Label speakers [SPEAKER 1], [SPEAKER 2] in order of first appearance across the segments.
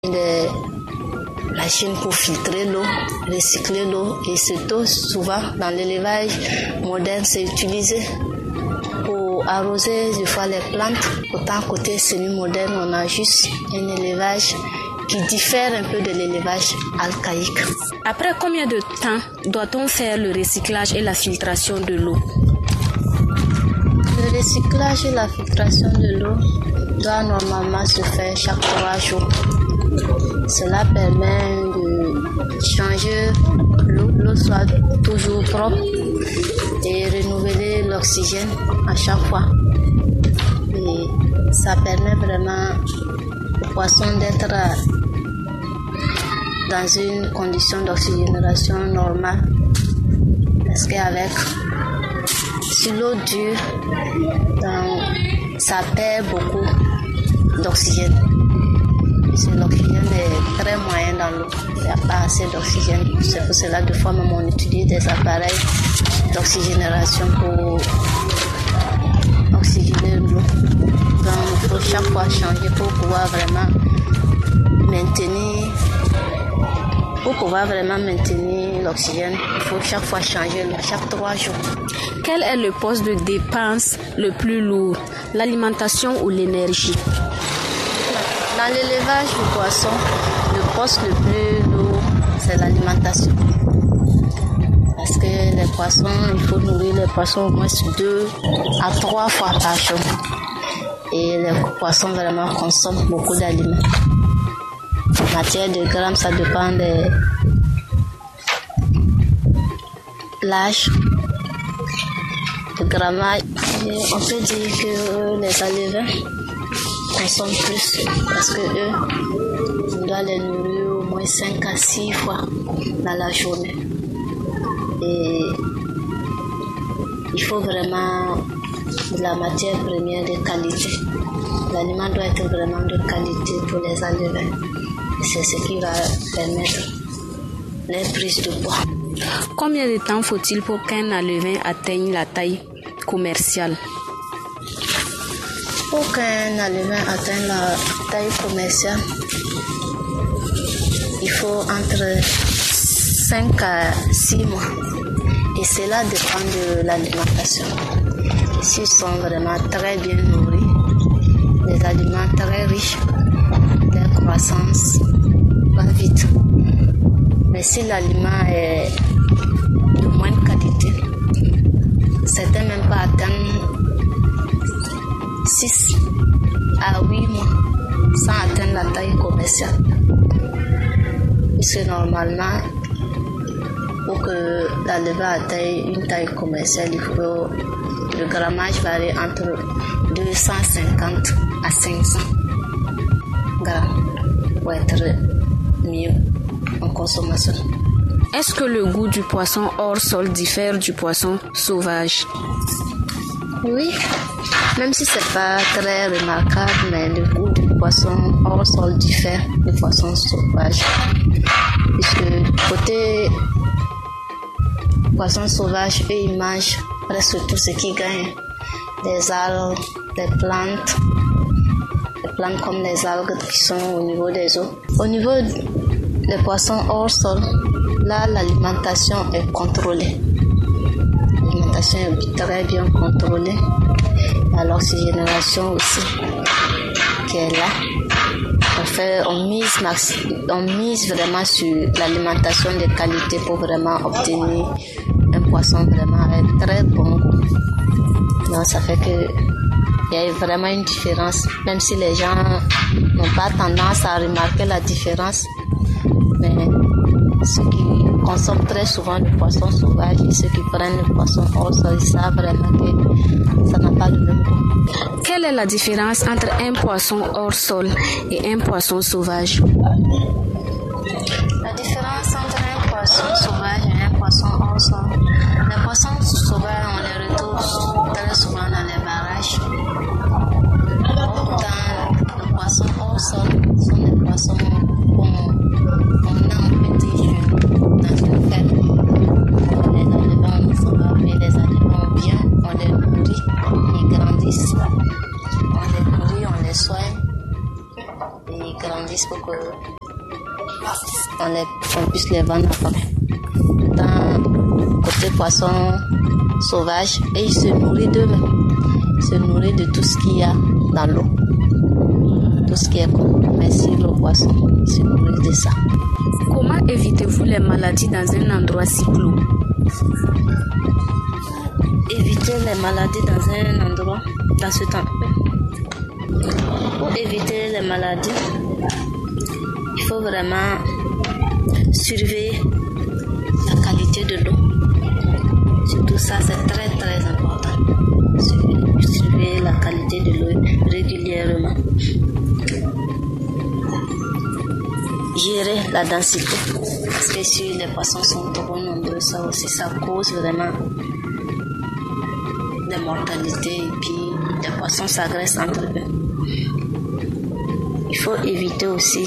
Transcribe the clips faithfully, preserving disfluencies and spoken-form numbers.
[SPEAKER 1] des machines pour filtrer l'eau, recycler l'eau. Et cette eau, souvent, dans l'élevage moderne, c'est utilisé pour arroser des fois les plantes. Autant côté semi-moderne, on a juste un élevage qui diffère un peu de l'élevage archaïque.
[SPEAKER 2] Après combien de temps doit-on faire le recyclage et la filtration de l'eau?
[SPEAKER 1] Le recyclage et la filtration de l'eau doit normalement se faire chaque trois jours. Cela permet de changer l'eau, l'eau soit toujours propre et renouveler l'oxygène à chaque fois. Et ça permet vraiment aux poissons d'être dans une condition d'oxygénation normale. Parce qu'avec, si l'eau dure, ça perd beaucoup d'oxygène. Parce que l'oxygène est très moyen dans l'eau. Il n'y a pas assez d'oxygène. C'est pour cela, deux fois même, on utilise des appareils d'oxygénation pour oxygéner l'eau. Donc, il faut chaque fois changer pour pouvoir vraiment maintenir, pour pouvoir vraiment maintenir l'oxygène. Il faut chaque fois changer l'eau, chaque trois jours.
[SPEAKER 2] Quel est le poste de dépense le plus lourd, l'alimentation ou l'énergie?
[SPEAKER 1] Dans l'élevage du poisson, le poste le plus lourd, c'est l'alimentation. Parce que les poissons, il faut nourrir les poissons au moins deux à trois fois par jour. Et les poissons vraiment consomment beaucoup d'aliments. En matière de grammes, ça dépend de l'âge, le grammage. Et on peut dire que les alevins consomment plus parce que eux, on doit les nourrir au moins cinq à six fois dans la journée. Et il faut vraiment de la matière première de qualité. L'aliment doit être vraiment de qualité pour les alevins. C'est ce qui va permettre les prises de poids.
[SPEAKER 2] Combien de temps faut-il pour qu'un alevin atteigne la taille commerciale?
[SPEAKER 1] Pour qu'un alevin atteigne la taille commerciale, il faut entre cinq à six mois. Et cela dépend de l'alimentation. S'ils sont vraiment très bien nourris, des aliments très riches, leur croissance va vite. Mais si l'aliment est de moindre qualité, certains même pas atteignent six à huit mois sans atteindre la taille commerciale. Puisque normalement, pour que l'élevage atteigne une taille commerciale, il faut le grammage varie entre deux cent cinquante à cinq cents grammes pour être mieux en consommation.
[SPEAKER 2] Est-ce que le goût du poisson hors sol diffère du poisson sauvage?
[SPEAKER 1] Oui, même si c'est pas très remarquable, mais le goût du poisson hors sol diffère du poisson sauvage. Puisque côté poisson sauvage, eux, ils mangent presque tout ce qu'ils gagnent. Des algues, des plantes, des plantes comme les algues qui sont au niveau des eaux. Au niveau des poissons hors sol, là, l'alimentation est contrôlée. L'alimentation est très bien contrôlée. Il y a l'oxygénation aussi qui est là. On, fait, on, mise maxi, on mise vraiment sur l'alimentation de qualité pour vraiment obtenir un poisson vraiment avec très bon goût. Donc ça fait que il y a vraiment une différence, même si les gens n'ont pas tendance à remarquer la différence. Mais ceux qui consomment très souvent le poisson sauvage et ceux qui prennent le poisson hors sol, ils savent vraiment que ça n'a pas le même goût.
[SPEAKER 2] Quelle est la différence entre un poisson hors sol et un poisson sauvage?
[SPEAKER 1] La différence entre un poisson sauvage et un poisson hors sol. Les poissons sauvages, on les retrouve très souvent dans les barrages. Pourtant, les poissons hors sol sont des poissons qu'on on a en petit jeu dans une ferme. Les alevins sont lavés, les alevins bien, on les nourrit, ils grandissent. On les nourrit, on les soigne et ils grandissent pour que on, les, on puisse les vendre après. Dans côté poisson sauvage, et ils se nourrissent d'eux-mêmes. Ils se nourrissent de tout ce qu'il y a dans l'eau. Tout ce qui est merci le poisson, ils se nourrissent de ça.
[SPEAKER 2] Comment évitez-vous les maladies dans un endroit si clos?
[SPEAKER 1] Éviter les maladies dans un endroit, dans ce temps. Pour éviter les maladies, il faut vraiment surveiller la qualité de l'eau. Surtout ça, c'est très très important. Surveiller la qualité de l'eau régulièrement. Gérer la densité. Parce que si les poissons sont trop nombreux, ça aussi, ça cause vraiment des mortalités et puis les poissons s'agressent entre eux. Il faut éviter aussi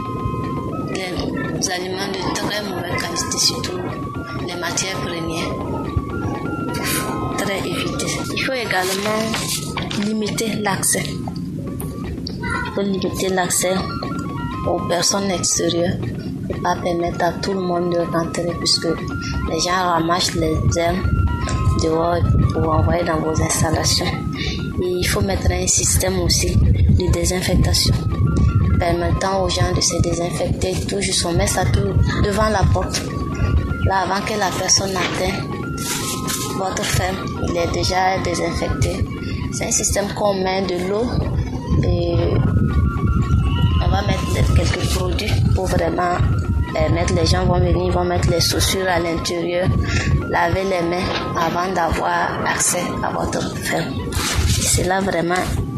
[SPEAKER 1] les aliments de très mauvaise qualité, surtout les matières premières. Il faut très éviter. Il faut également limiter l'accès. Il faut limiter l'accès aux personnes extérieures et pas permettre à tout le monde de rentrer puisque les gens ramassent les herbes dehors pour envoyer dans vos installations. Et il faut mettre un système aussi de désinfectation permettant aux gens de se désinfecter tout juste. On met ça tout devant la porte. Là, avant que la personne n'atteigne votre ferme, il est déjà désinfecté. C'est un système qu'on met de l'eau et on va mettre quelques produits pour vraiment permettre, les gens vont venir, ils vont mettre les chaussures à l'intérieur, laver les mains avant d'avoir accès à votre ferme. Et cela vraiment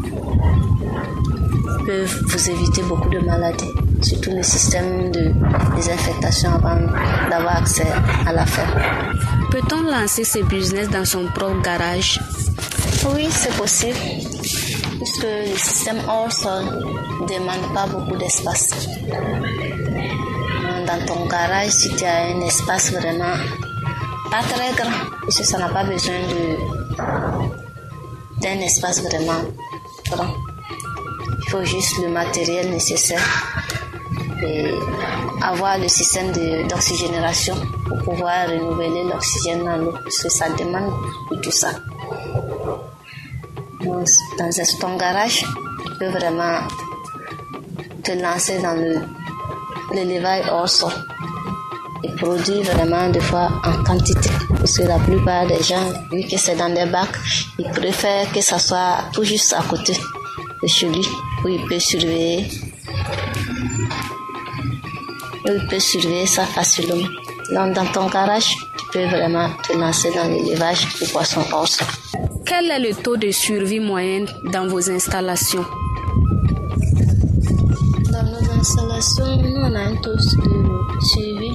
[SPEAKER 1] peut vous éviter beaucoup de maladies, surtout le système de désinfectation avant d'avoir accès à la ferme.
[SPEAKER 2] Peut-on lancer ce business dans son propre garage?
[SPEAKER 1] Oui, c'est possible, puisque le système hors sol ne demande pas beaucoup d'espace. Dans ton garage, si tu as un espace vraiment pas très grand, puisque ça n'a pas besoin de, d'un espace vraiment grand. Il faut juste le matériel nécessaire et avoir le système de, d'oxygénation pour pouvoir renouveler l'oxygène dans l'eau, parce que ça demande de tout ça. Dans, dans ton garage, tu peux vraiment te lancer dans le, l'élevage hors sol et produire vraiment des fois en quantité. Parce que la plupart des gens, vu que c'est dans des bacs, ils préfèrent que ça soit tout juste à côté de chez lui, où il peut surveiller, où il peut surveiller ça facilement. Donc dans ton garage, tu peux vraiment te lancer dans l'élevage de poissons hors sol.
[SPEAKER 2] Quel est le taux de survie moyen dans vos installations?
[SPEAKER 1] Dans nos installations, nous on a un taux de suivi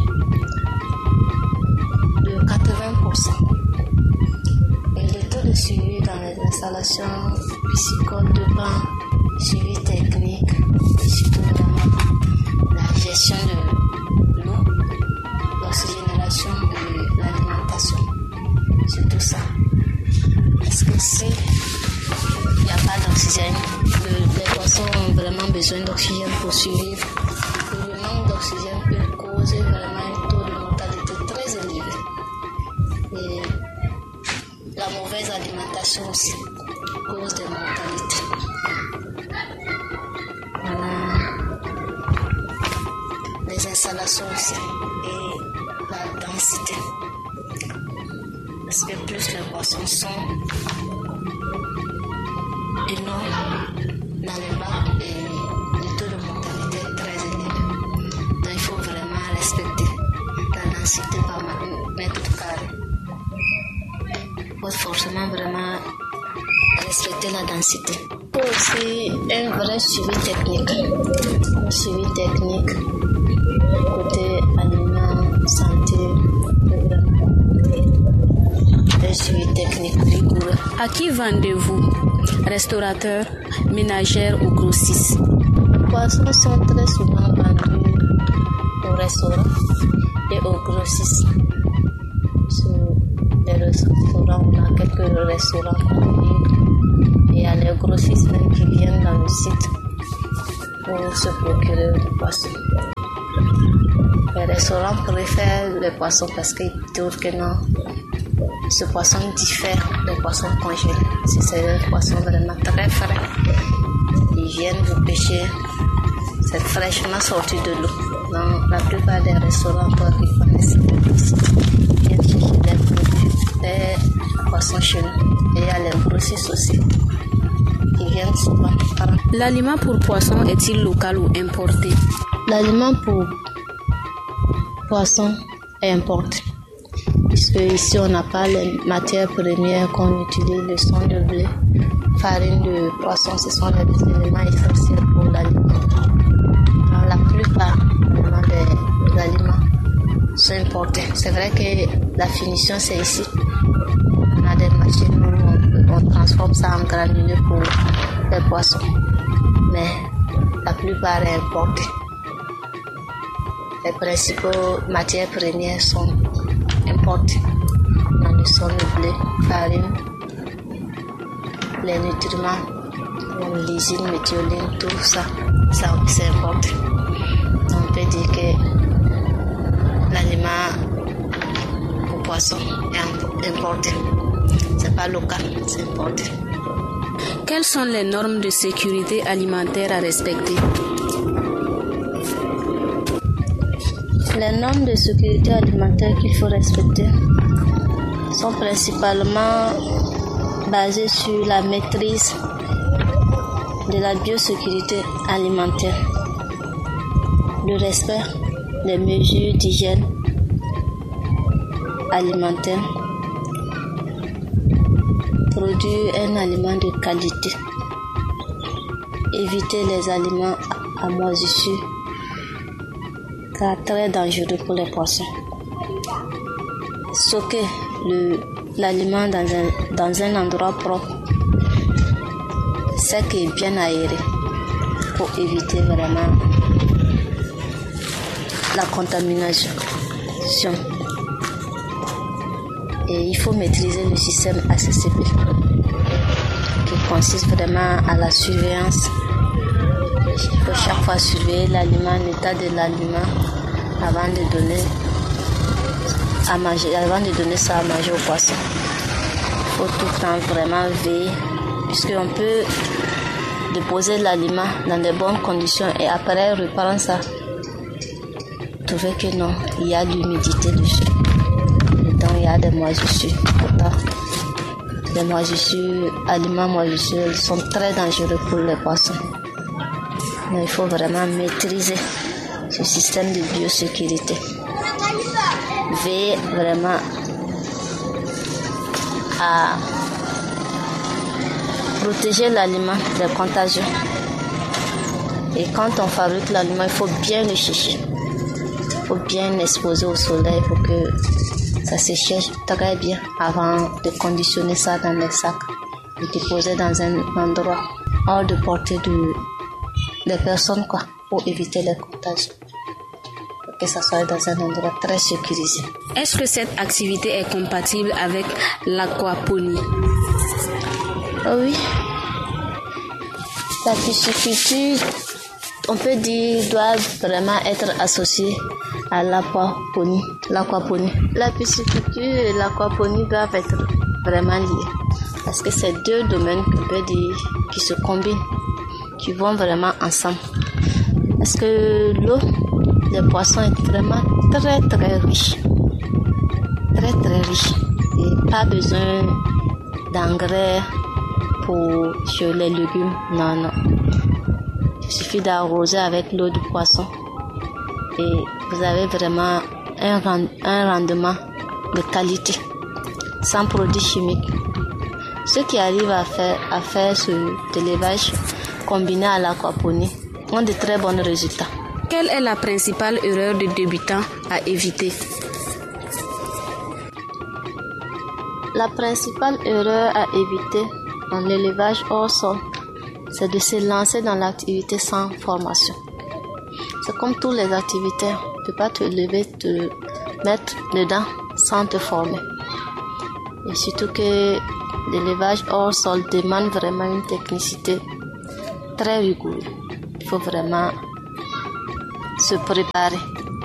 [SPEAKER 1] de quatre-vingts pour cent. Et le taux de suivi dans les installations piscicoles dépend du suivi technique, surtout vraiment la gestion de l'eau, l'oxygénation de l'alimentation, c'est tout ça. Parce que si il n'y a pas d'oxygène, le, les poissons ont vraiment besoin d'oxygène pour survivre. Et le manque d'oxygène peut causer vraiment un taux de mortalité très élevé. Et la mauvaise alimentation aussi cause des mortalités. Voilà. Les installations aussi et la densité. Parce que plus les poissons sont énormes dans les bacs et le taux de mortalité est très élevé. Donc il faut vraiment respecter la densité par mètre carré. Il faut forcément vraiment respecter la densité. Il faut aussi un vrai suivi technique. Un suivi technique côté aliment, santé, un suivi technique rigoureux.
[SPEAKER 2] À qui vendez-vous? Restaurateur, ménagère ou grossiste?
[SPEAKER 1] Les poissons sont très souvent vendus au restaurant et aux grossistes. Sur les restaurants, on a quelques restaurants et il y a les grossistes même qui viennent dans le site pour se procurer du poisson. restaurants préfèrent le poisson parce qu'ils trouvent que non, ce poisson diffère des poissons congelés. Si c'est un poisson vraiment très frais, ils viennent vous pêcher, c'est fraîchement sorti de l'eau. Dans la plupart des restaurants qui connaissent, ils viennent chercher des produits, des poissons chez nous. Et il y a les grossistes aussi. Ils viennent souvent.
[SPEAKER 2] L'aliment pour poisson est-il local ou importé?
[SPEAKER 1] L'aliment pour poisson est importé. Puisque ici on n'a pas les matières premières qu'on utilise, le son de blé, farine de poisson, ce sont les éléments essentiels pour l'aliment. Dans la plupart des, des aliments sont importés. C'est vrai que la finition c'est ici. On a des machines où on, on transforme ça en granulés pour les poissons. Mais la plupart est importée. Les principaux matières premières sont importées. Dans le son de blé, farine, les nutriments, comme l'usine, méthioline, tout ça, ça c'est importé. On peut dire que l'aliment pour poisson est importé. C'est pas local, c'est importé.
[SPEAKER 2] Quelles sont les normes de sécurité alimentaire à respecter?
[SPEAKER 1] Les normes de sécurité alimentaire qu'il faut respecter sont principalement basées sur la maîtrise de la biosécurité alimentaire, le respect des mesures d'hygiène alimentaire, produire un aliment de qualité, éviter les aliments à moisissure car très dangereux pour les poissons. Stocker le, l'aliment dans un, dans un endroit propre, sec et bien aéré pour éviter vraiment la contamination. Et il faut maîtriser le système A C C P qui consiste vraiment à la surveillance. Il faut chaque fois surveiller l'aliment, l'état de l'aliment avant de donner à manger, avant de donner ça à manger aux poissons. Il faut tout le temps vraiment veiller, puisqu'on peut déposer l'aliment dans de bonnes conditions et après reprendre ça, trouver que non, il y a de l'humidité dessus. Donc il y a des moisissures. Les moisissures, aliments moisissures, sont très dangereux pour les poissons. Mais il faut vraiment maîtriser ce système de biosécurité. Veiller vraiment à protéger l'aliment des contagions. Et quand on fabrique l'aliment, il faut bien le sécher. Il faut bien l'exposer au soleil pour que ça se sèche très bien avant de conditionner ça dans les sacs et déposer dans un endroit hors de portée de des personnes quoi, pour éviter les contagions. Pour que ça soit dans un endroit très sécurisé.
[SPEAKER 2] Est-ce que cette activité est compatible avec l'aquaponie?
[SPEAKER 1] Oh oui. La pisciculture, on peut dire, doit vraiment être associée à l'aquaponie. L'aquaponie. La pisciculture et l'aquaponie doivent être vraiment liées. Parce que c'est deux domaines qu'on peut dire qui se combinent, qui vont vraiment ensemble. Parce que l'eau, les poissons est vraiment très très riche. Très très riche. Et pas besoin d'engrais pour sur les légumes. Non, non. Il suffit d'arroser avec l'eau du poisson. Et vous avez vraiment un, rend, un rendement de qualité, sans produits chimiques. Ceux qui arrivent à faire, à faire ce élevage combiné à l'aquaponie ont de très bons résultats.
[SPEAKER 2] Quelle est la principale erreur des débutants à éviter?
[SPEAKER 1] La principale erreur à éviter dans l'élevage hors sol, c'est de se lancer dans l'activité sans formation. C'est comme toutes les activités, tu ne peux pas te lever, te mettre dedans sans te former. Et surtout que l'élevage hors sol demande vraiment une technicité très rigoureuse. Il faut vraiment se préparer. Il faut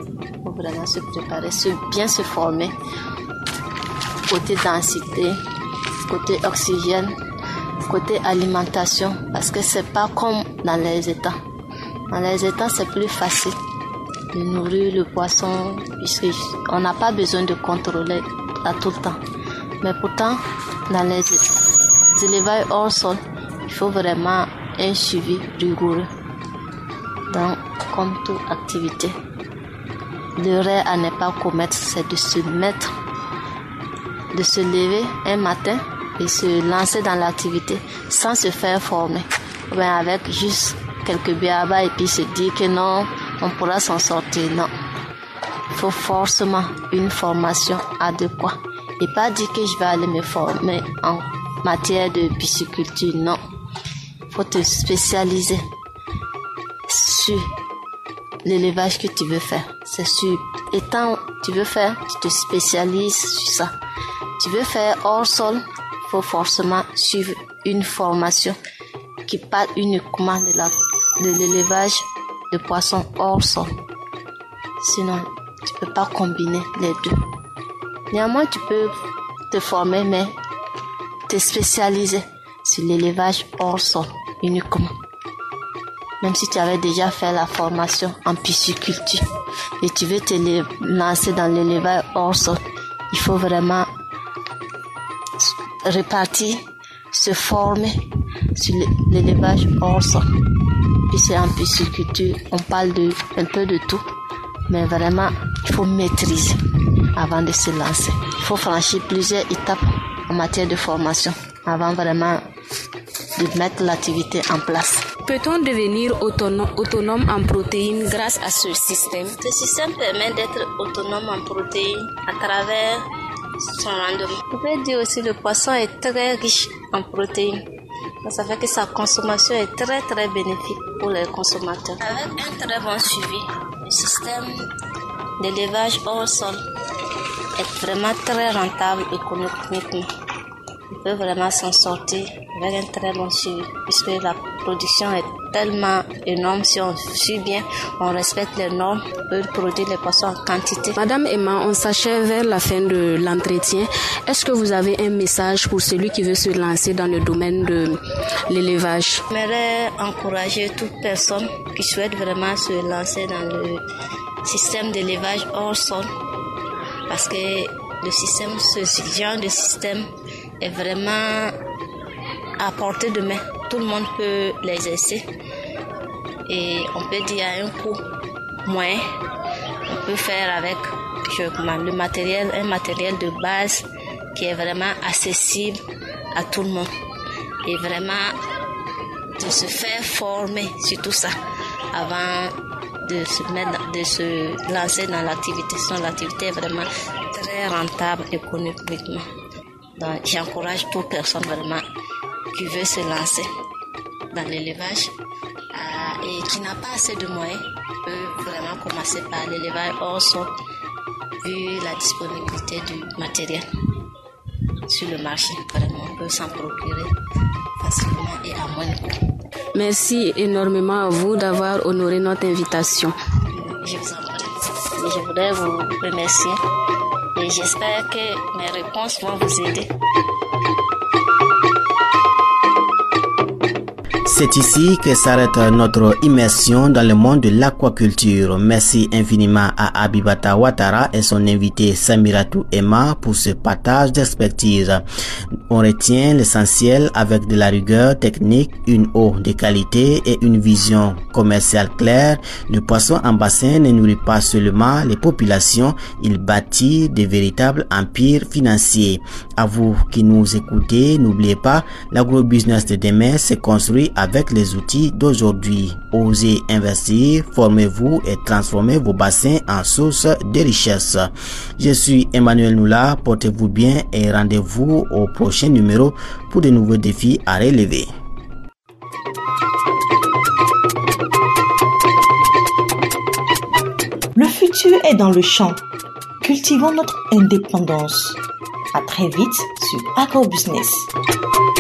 [SPEAKER 1] faut vraiment se préparer, se, bien se former. Côté densité, côté oxygène, côté alimentation, parce que c'est pas comme dans les étangs. Dans les étangs, c'est plus facile de nourrir le poisson, puisqu'on n'a pas besoin de contrôler à tout le temps. Mais pourtant, dans les élevages hors sol, il faut vraiment un suivi rigoureux. Donc, comme toute activité, l'erreur à ne pas commettre, c'est de se mettre, de se lever un matin et se lancer dans l'activité sans se faire former. Ou bien avec juste quelques béabas et puis se dire que non, on pourra s'en sortir. Non. Il faut forcément une formation adéquate. Et pas dire que je vais aller me former en matière de pisciculture. Non. Il faut te spécialiser sur l'élevage que tu veux faire. C'est sur étant tu veux faire, tu te spécialises sur ça. Tu veux faire hors sol, il faut forcément suivre une formation qui parle uniquement de, la, de l'élevage de poissons hors sol. Sinon, tu peux pas combiner les deux. Néanmoins, tu peux te former, mais te spécialiser sur l'élevage hors sol uniquement. Même si tu avais déjà fait la formation en pisciculture et tu veux te lancer dans l'élevage hors sol, il faut vraiment répartir, se former sur l'élevage hors sol. Puis c'est en pisciculture, on parle de un peu de tout, mais vraiment il faut maîtriser avant de se lancer. Il faut franchir plusieurs étapes en matière de formation avant vraiment de mettre l'activité en place.
[SPEAKER 2] Peut-on devenir autonome, autonome en protéines grâce à ce système?
[SPEAKER 1] Ce système permet d'être autonome en protéines à travers son rendement. On peut dire aussi que le poisson est très riche en protéines. Ça fait que sa consommation est très très bénéfique pour les consommateurs. Avec un très bon suivi, le système d'élevage hors sol est vraiment très rentable économiquement. On peut vraiment s'en sortir avec un très bon suivi, puisque la production est tellement énorme. Si on suit bien, on respecte les normes, on peut produire les poissons en quantité.
[SPEAKER 2] Madame Emma, on s'achève vers la fin de l'entretien. Est-ce que vous avez un message pour celui qui veut se lancer dans le domaine de l'élevage?
[SPEAKER 1] J'aimerais encourager toute personne qui souhaite vraiment se lancer dans le système d'élevage hors sol, parce que le système, ce genre de système est vraiment à portée de main. Tout le monde peut l'exercer et on peut dire à un coût moyen. On peut faire avec je, le matériel, un matériel de base qui est vraiment accessible à tout le monde, et vraiment de se faire former sur tout ça avant de se mettre, de se lancer dans l'activité. Sinon, l'activité est vraiment très rentable économiquement. Donc, j'encourage toute personne vraiment qui veut se lancer dans l'élevage euh, et qui n'a pas assez de moyens peut vraiment commencer par l'élevage hors sol, vu la disponibilité du matériel sur le marché. Vraiment, on peut s'en procurer facilement et à moins de coût.
[SPEAKER 2] Merci énormément à vous d'avoir honoré notre invitation.
[SPEAKER 1] Je vous en prie. Et je voudrais vous remercier et j'espère que mes réponses vont vous aider.
[SPEAKER 3] C'est ici que s'arrête notre immersion dans le monde de l'aquaculture. Merci infiniment à Abibata Ouattara et son invité Samiratou Emma pour ce partage d'expertise. On retient l'essentiel avec de la rigueur technique, une eau de qualité et une vision commerciale claire. Le poisson en bassin ne nourrit pas seulement les populations, il bâtit de véritables empires financiers. À vous qui nous écoutez, n'oubliez pas, l'agrobusiness de demain se construit avec les outils d'aujourd'hui. Osez investir, formez-vous et transformez vos bassins en source de richesse. Je suis Emmanuel Noula, portez-vous bien et rendez-vous au prochain numéro pour de nouveaux défis à relever.
[SPEAKER 4] Le futur est dans le champ. Cultivons notre indépendance. À très vite sur Agrobusiness.